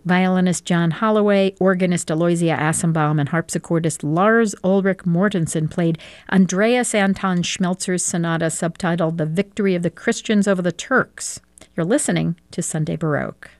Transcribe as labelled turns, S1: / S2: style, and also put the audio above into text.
S1: violinist John Holloway, organist Aloysia Assenbaum, and harpsichordist Lars Ulrich Mortensen played Andreas Anton Schmelzer's sonata subtitled The Victory of the Christians Over the Turks. You're listening to Sunday Baroque.